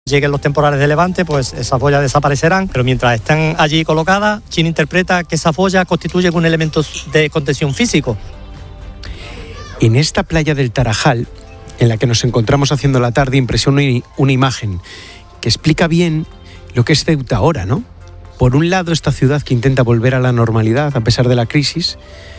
Lleguen los temporales de levante, pues esas boyas desaparecerán, pero mientras están allí colocadas, ¿quién interpreta que esas boyas constituyen un elemento de contención físico? En esta playa del Tarajal, en la que nos encontramos haciendo la tarde, impresiona una imagen que explica bien lo que es Ceuta ahora, ¿no? Por un lado, esta ciudad que intenta volver a la normalidad a pesar de la crisis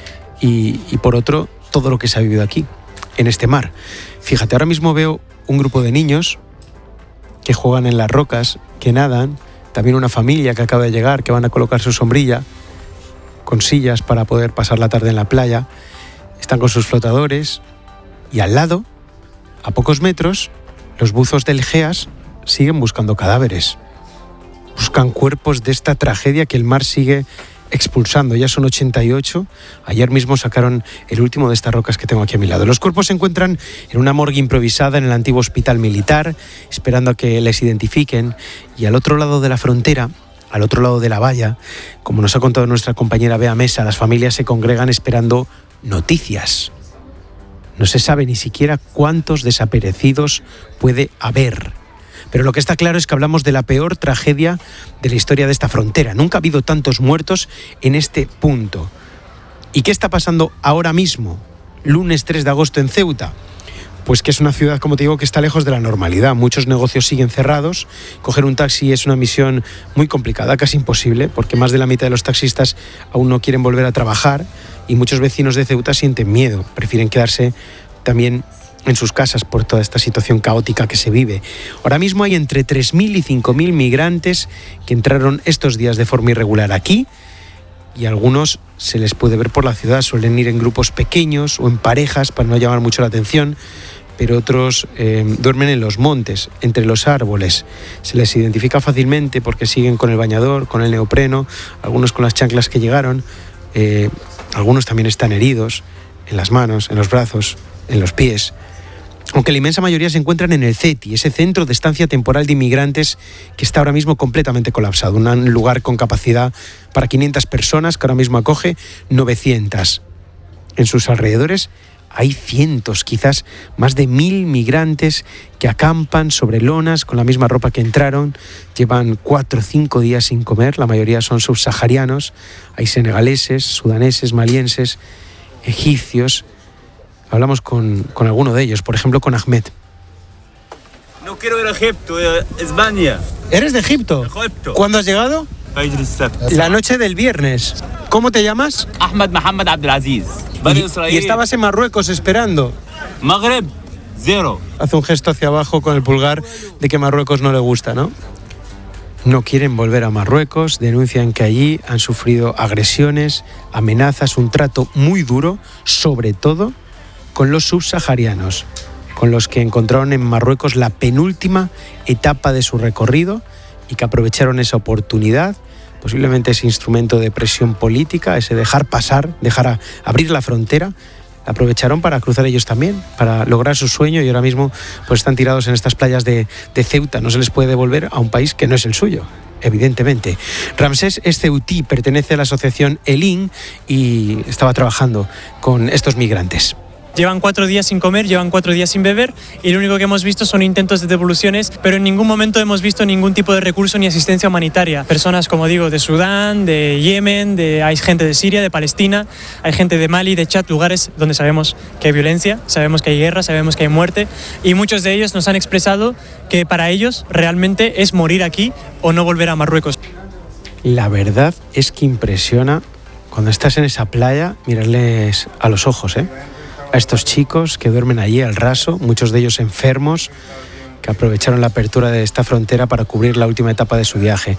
y por otro, todo lo que se ha vivido aquí, en este mar. Fíjate, ahora mismo veo un grupo de niños que juegan en las rocas, que nadan, también una familia que acaba de llegar, que van a colocar su sombrilla con sillas para poder pasar la tarde en la playa, están con sus flotadores y al lado, a pocos metros, los buzos del GEAS siguen buscando cadáveres, buscan cuerpos de esta tragedia que el mar sigue expulsando. Ya son 88. Ayer mismo sacaron el último de estas rocas que tengo aquí a mi lado. Los cuerpos se encuentran en una morgue improvisada en el antiguo hospital militar, esperando a que les identifiquen. Y al otro lado de la frontera, al otro lado de la valla, como nos ha contado nuestra compañera Bea Mesa, las familias se congregan esperando noticias. No se sabe ni siquiera cuántos desaparecidos puede haber. Pero lo que está claro es que hablamos de la peor tragedia de la historia de esta frontera. Nunca ha habido tantos muertos en este punto. ¿Y qué está pasando ahora mismo, lunes 3 de agosto en Ceuta? Pues que es una ciudad, como te digo, que está lejos de la normalidad. Muchos negocios siguen cerrados. Coger un taxi es una misión muy complicada, casi imposible, porque más de la mitad de los taxistas aún no quieren volver a trabajar y muchos vecinos de Ceuta sienten miedo, prefieren quedarse también en sus casas por toda esta situación caótica que se vive. Ahora mismo hay entre 3.000 y 5.000 migrantes que entraron estos días de forma irregular aquí y algunos se les puede ver por la ciudad, suelen ir en grupos pequeños o en parejas para no llamar mucho la atención, pero otros duermen en los montes, entre los árboles. Se les identifica fácilmente porque siguen con el bañador, con el neopreno, algunos con las chanclas que llegaron, algunos también están heridos en las manos, en los brazos, en los pies. Aunque la inmensa mayoría se encuentran en el CETI, ese centro de estancia temporal de inmigrantes que está ahora mismo completamente colapsado. Un lugar con capacidad para 500 personas que ahora mismo acoge 900. En sus alrededores hay cientos, quizás más de 1.000 migrantes que acampan sobre lonas con la misma ropa que entraron. Llevan 4 o 5 días sin comer, la mayoría son subsaharianos. Hay senegaleses, sudaneses, malienses, egipcios. Hablamos con alguno de ellos, por ejemplo con Ahmed. No quiero ir a Egipto, España. ¿Eres de Egipto? Egipto. ¿Cuándo has llegado? La noche del viernes. ¿Cómo te llamas? Ahmed Mohamed Abdelaziz. Y estabas en Marruecos esperando. Maghreb, 0. Hace un gesto hacia abajo con el pulgar de que Marruecos no le gusta, ¿no? No quieren volver a Marruecos, denuncian que allí han sufrido agresiones, amenazas, un trato muy duro, sobre todo con los subsaharianos, con los que encontraron en Marruecos la penúltima etapa de su recorrido y que aprovecharon esa oportunidad, posiblemente ese instrumento de presión política, ese dejar pasar, abrir la frontera, la aprovecharon para cruzar ellos también, para lograr su sueño y ahora mismo pues están tirados en estas playas de Ceuta. No se les puede devolver a un país que no es el suyo, evidentemente. Ramsés es ceutí, pertenece a la asociación ELIN y estaba trabajando con estos migrantes. Llevan 4 días sin comer, llevan 4 días sin beber y lo único que hemos visto son intentos de devoluciones, pero en ningún momento hemos visto ningún tipo de recurso ni asistencia humanitaria. Personas, como digo, de Sudán, de Yemen, hay gente de Siria, de Palestina, hay gente de Mali, de Chad, lugares donde sabemos que hay violencia, sabemos que hay guerra, sabemos que hay muerte y muchos de ellos nos han expresado que para ellos realmente es morir aquí o no volver a Marruecos. La verdad es que impresiona cuando estás en esa playa mirarles a los ojos, a estos chicos que duermen allí al raso, muchos de ellos enfermos, que aprovecharon la apertura de esta frontera para cubrir la última etapa de su viaje.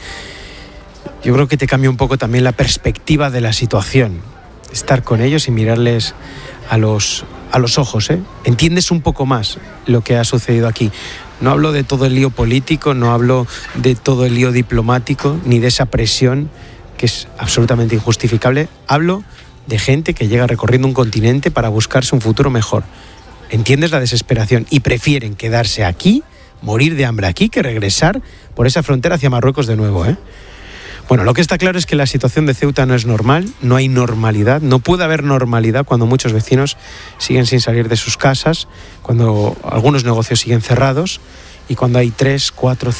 Yo creo que te cambia un poco también la perspectiva de la situación, estar con ellos y mirarles a los ojos, Entiendes un poco más lo que ha sucedido aquí. No hablo de todo el lío político, no hablo de todo el lío diplomático, ni de esa presión que es absolutamente injustificable. Hablo de gente que llega recorriendo un continente para buscarse un futuro mejor. Entiendes la desesperación y prefieren quedarse aquí, morir de hambre aquí, que regresar por esa frontera hacia Marruecos de nuevo, Bueno, lo que está claro es que la situación de Ceuta no es normal, no hay normalidad, no puede haber normalidad cuando muchos vecinos siguen sin salir de sus casas, cuando algunos negocios siguen cerrados y cuando hay 3, 4,